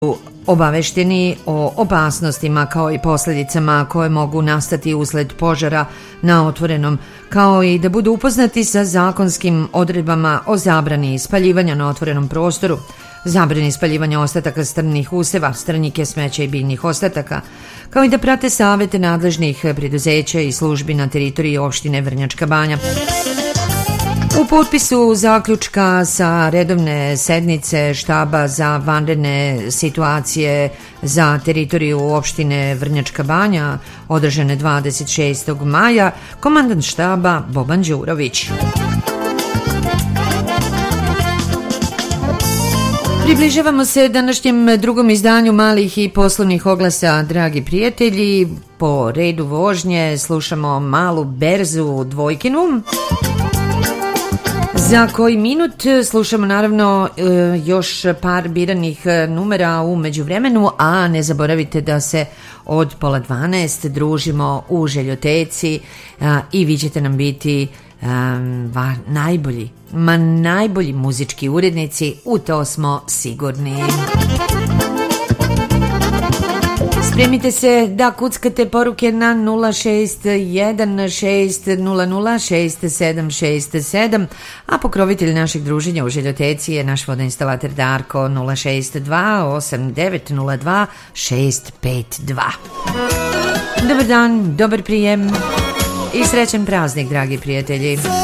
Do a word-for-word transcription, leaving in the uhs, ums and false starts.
obavešteni o opasnostima kao i posljedicama koje mogu nastati usled požara na otvorenom, kao i da budu upoznati sa zakonskim odredbama o zabrani spaljivanja na otvorenom prostoru, zabrani spaljivanja ostataka strnih useva, strnjike, smeća i biljnih ostataka, kao i da prate savete nadležnih preduzeća i službi na teritoriji opštine Vrnjačka Banja. U potpisu zaključka sa redovne sednice štaba za vanredne situacije za teritoriju opštine Vrnjačka Banja, održane dvadeset šestog maja, komandant štaba Boban Đurović. Približavamo se današnjem drugom izdanju malih i poslovnih oglasa, dragi prijatelji. Po redu vožnje slušamo malu berzu Dvojkinu. Za koji minut slušamo naravno još par biranih numera u međuvremenu, a ne zaboravite da se od pola dvanaest družimo u Željoteci i vi ćete nam biti va, najbolji, ma najbolji muzički urednici, u to smo sigurni. Spremite se da kuckate poruke na nula šest jedan šest nula nula šest sedam šest sedam, a pokrovitelj našeg druženja u Željoteci je naš vodoinstalater Darko. Nula šest dva osam devet nula dva šest pet dva. Dobar dan, dobar prijem i srećan praznik, dragi prijatelji.